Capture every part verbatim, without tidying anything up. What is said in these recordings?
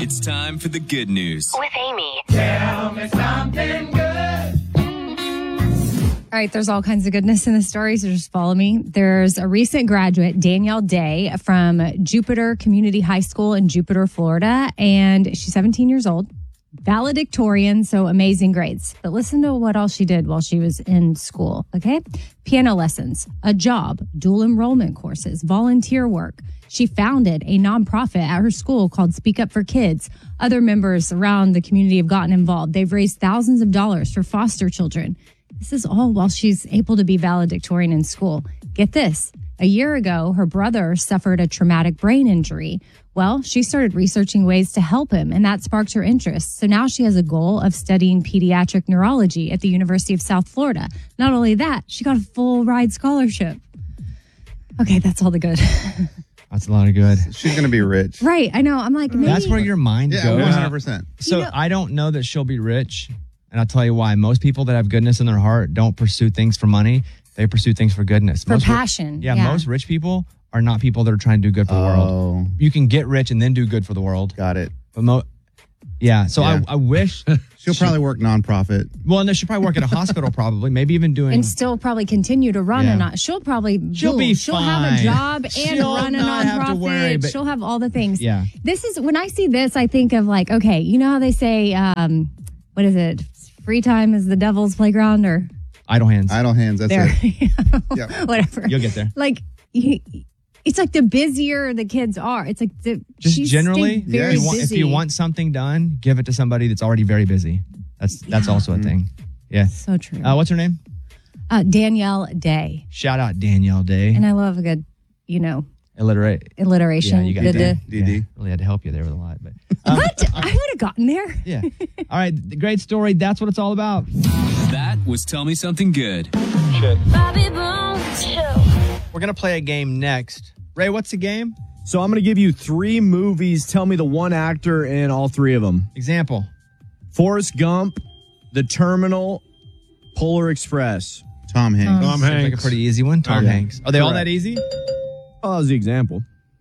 It's time for the good news with Amy. Tell me something good. All right, there's all kinds of goodness in the story, so just follow me. There's a recent graduate, Danielle Day, from Jupiter Community High School in Jupiter, Florida, and she's seventeen years old, valedictorian, so amazing grades. But listen to what all she did while she was in school, okay? Piano lessons, a job, dual enrollment courses, volunteer work. She founded a nonprofit at her school called Speak Up for Kids. Other members around the community have gotten involved. They've raised thousands of dollars for foster children. This is all while she's able to be valedictorian in school. Get this. A year ago, her brother suffered a traumatic brain injury. Well, she started researching ways to help him, and that sparked her interest. So now she has a goal of studying pediatric neurology at the University of South Florida. Not only that, she got a full ride scholarship. Okay, that's all the good. That's a lot of good. She's going to be rich. Right, I know. I'm like, maybe. That's where your mind Yeah, goes. one hundred percent. So You know- I don't know that she'll be rich. And I'll tell you why. Most people that have goodness in their heart don't pursue things for money. They pursue things for goodness. For most ri- passion, yeah, yeah. most rich people are not people that are trying to do good for the Oh. world. You can get rich and then do good for the world. Got it. But mo- yeah, so Yeah. I, I wish. She'll probably work nonprofit. Well, and she'll probably work at a hospital, probably. Maybe even doing. and still probably continue to run Yeah. a not. She'll probably She'll dual. be She'll have a fine. job and She'll run a not have to nonprofit. worry, but- She'll have all the things. Yeah. This is when I see this, I think of like, okay, you know how they say, um, what is it? Free time is the devil's playground, or idle hands. Idle hands. That's there, it. Yeah. whatever. You'll get there. Like, you- it's like the busier the kids are. It's like the Just she's generally, staying very if, you want, if busy. you want something done, give it to somebody that's already very busy. That's that's Yeah. also a thing. Yeah. So true. Uh, what's her name? Uh, Danielle Day, Shout out Danielle Day. and I love a good, you know, Illiterate. alliteration. Yeah, you got The- that. the- D D. Yeah, really had to help you there with a lot, but um, What? I would have gotten there. yeah. All right, the great story. That's what it's all about. That was Tell Me Something Good. Bobby Bones Show. We're gonna play a game next. Ray, what's the game? So I'm going to give you three movies. Tell me the one actor in all three of them. Example. Forrest Gump, The Terminal, Polar Express. Tom Hanks. Tom Seems like a pretty easy one. Tom Okay. Hanks. Are they all Correct. that easy? Oh, that was the example.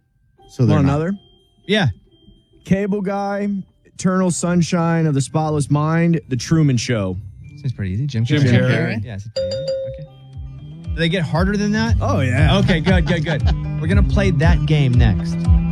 So they're Want not- another? Yeah. Cable Guy, Eternal Sunshine of the Spotless Mind, The Truman Show. Seems pretty easy. Jim, Jim Carrey. Carrey. Yeah, seems pretty easy. Okay. Do they get harder than that? Oh, yeah. Okay, good, good, good. We're gonna play that game next.